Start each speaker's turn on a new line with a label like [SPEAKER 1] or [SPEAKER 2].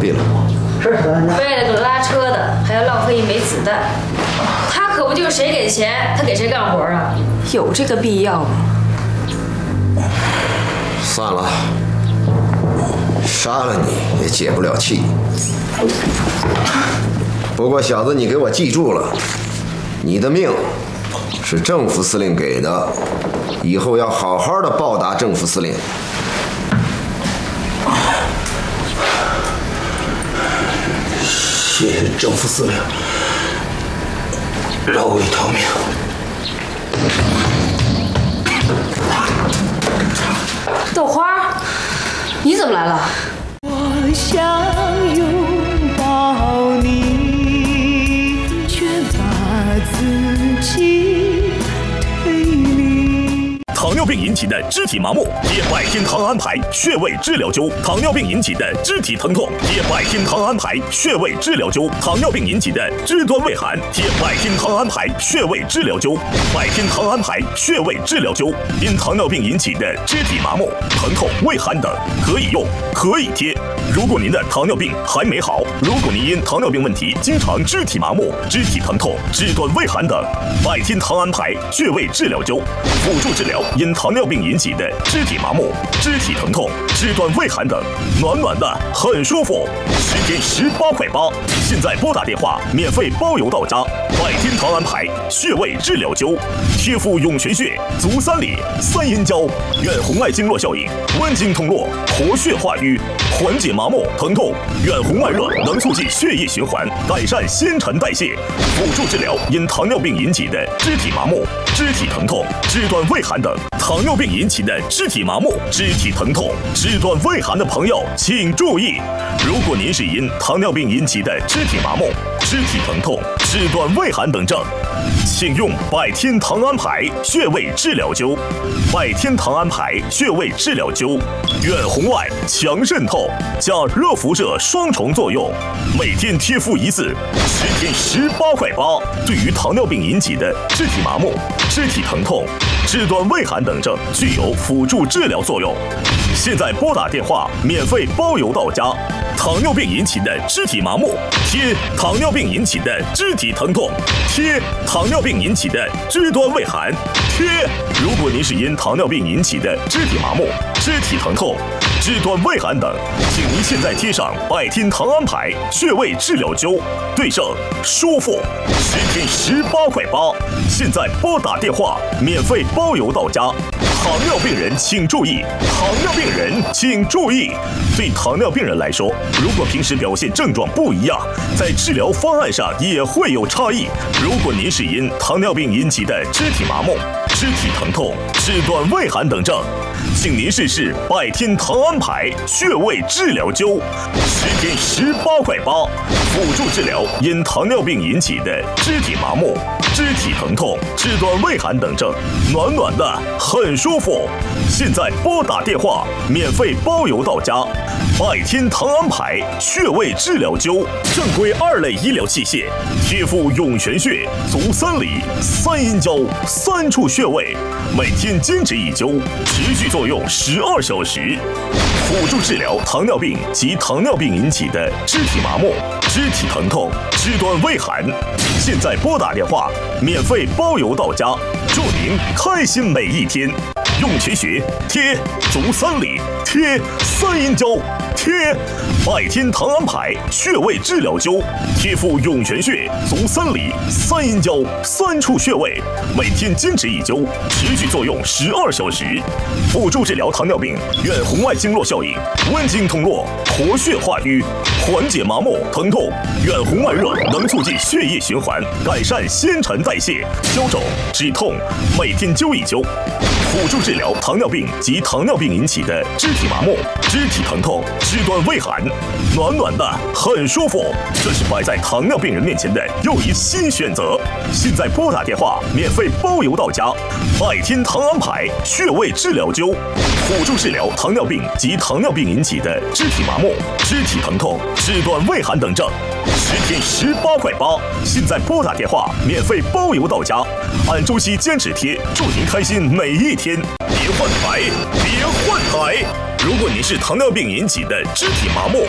[SPEAKER 1] 毕了。
[SPEAKER 2] 是，
[SPEAKER 3] 为了个拉车的，还要浪费一枚子弹，他可不就是谁给钱，他给谁干活啊？有这个必要吗？
[SPEAKER 1] 算了，杀了你也解不了气。不过小子，你给我记住了，你的命是政府司令给的，以后要好好的报答政府司令。
[SPEAKER 4] 谢谢政府司令，饶我一条命。
[SPEAKER 3] 豆花，你怎么来了？
[SPEAKER 5] 我想拥抱你，却把自己推离。
[SPEAKER 6] 糖尿病引起的肢体麻木，贴百天堂安牌穴位治疗灸；糖尿病引起的肢体疼痛，贴百天堂安牌穴位治疗灸；糖尿病引起的肢端畏寒，贴百天堂安牌穴位治疗灸。百天堂安牌穴位治疗灸，因糖尿病引起的肢体麻木、疼痛、畏寒等，可以用，可以贴。如果您的糖尿病还没好，如果您因糖尿病问题经常肢体麻木、肢体疼痛、肢端畏寒等，百天堂安牌穴位治疗灸，辅助治疗因糖尿病引起的肢体麻木、肢体疼痛、肢端畏寒等，暖暖的很舒服，10天18块8，现在拨打电话免费包邮到家。百天堂安牌穴位治疗灸，贴敷涌泉穴、足三里、3阴交，远红外经络效应，温经通络，活血化瘀，缓解麻木疼痛，远红外热能促进血液循环，改善新陈代谢，辅助治疗因糖尿病引起的肢体麻木、肢体疼痛、肢端畏寒等。糖尿病引起的肢体麻木、肢体疼痛、肢端畏寒的朋友，请注意：如果您是因糖尿病引起的肢体麻木、肢体疼痛、肢端畏寒等症，请用百天堂安牌穴位治疗灸。百天堂安牌穴位治疗灸，远红外、强渗透加热辐射双重作用，每天贴敷一次，10天18块8。对于糖尿病引起的肢体麻木、肢体疼痛、肢端畏寒等症，具有辅助治疗作用。现在拨打电话免费包邮到家。糖尿病引起的肢体麻木，贴；糖尿病引起的肢体疼痛，贴；糖尿病引起的肢端畏寒，贴。如果您是因糖尿病引起的肢体麻木、肢体疼痛、肢端畏寒等，请您现在贴上百天堂安牌穴位治疗灸，对症舒服，10天18块8。现在拨打电话免费包邮到家。糖尿病人请注意，糖尿病人请注意。对糖尿病人来说，如果平时表现症状不一样，在治疗方案上也会有差异。如果您是因糖尿病引起的肢体麻木、肢体疼痛、肢端畏寒等症，请您试试百天堂安牌穴位治疗灸，10天18块8，辅助治疗因糖尿病引起的肢体麻木、肢体疼痛、肢端畏寒等症，暖暖的很舒服。现在拨打电话免费包邮到家。百天堂安牌穴位治疗灸，正规2类医疗器械，贴敷涌泉穴、足三里、3阴交3处穴位，每天坚持一灸，持续作用12小时，辅助治疗糖尿病及糖尿病引起的肢体麻木、肢体疼痛、肢端畏寒。现在拨打电话免费包邮到家，祝您开心每一天。涌泉穴贴，足三里贴，3阴交贴。百天堂安牌穴位治疗灸，贴敷涌泉穴、足三里、3阴交3处穴位，每天坚持一灸，持续作用12小时，辅助治疗糖尿病远红外经络效应，温经通络，活血化瘀，缓解麻木疼痛。远红外热能促进血液循环，改善新陈代谢，消肿止痛，每天灸一灸。辅助治疗糖尿病及糖尿病引起的肢体麻木、肢体疼痛、肢端畏寒，暖暖的很舒服。这是摆在糖尿病人面前的又一新选择。现在拨打电话免费包邮到家。百天堂安牌穴位治疗灸，辅助治疗糖尿病及糖尿病引起的肢体麻木、肢体疼痛、肢端畏寒等症，10天18块8。现在拨打电话免费包邮到家。按周期坚持贴，祝您开心每一天。别换台，别换台。如果您是糖尿病引起的肢体麻木、